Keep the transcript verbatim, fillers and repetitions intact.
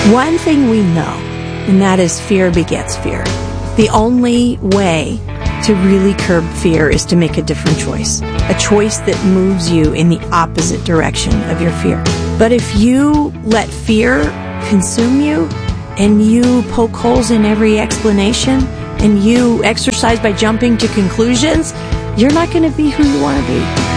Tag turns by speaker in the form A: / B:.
A: One thing we know, and that is fear begets fear. The only way to really curb fear is to make a different choice, a choice that moves you in the opposite direction of your fear. But if you let fear consume you, and you poke holes in every explanation, and you exercise by jumping to conclusions, you're not going to be who you want to be.